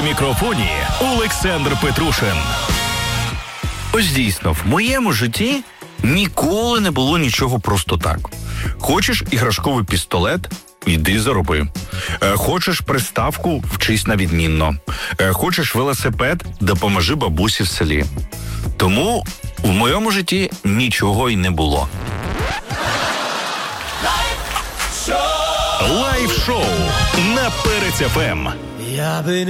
мікрофоні Олександр Петрушин. Ось дійсно, в моєму житті ніколи не було нічого просто так. Хочеш іграшковий пістолет? Йди зароби. Хочеш приставку? Вчись на відмінно. Хочеш велосипед? Допоможи бабусі в селі. Тому в моєму житті нічого й не було. Лайв-шоу на Перець ФМ.